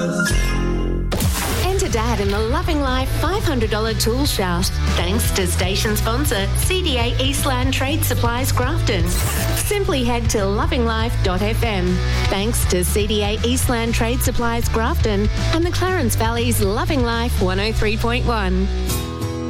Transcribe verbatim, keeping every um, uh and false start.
Enter Dad in the Loving Life five hundred dollars tool shout. Thanks to station sponsor C D A Eastland Trade Supplies Grafton. Simply head to loving life dot f m. Thanks to C D A Eastland Trade Supplies Grafton and the Clarence Valley's Loving Life one oh three point one.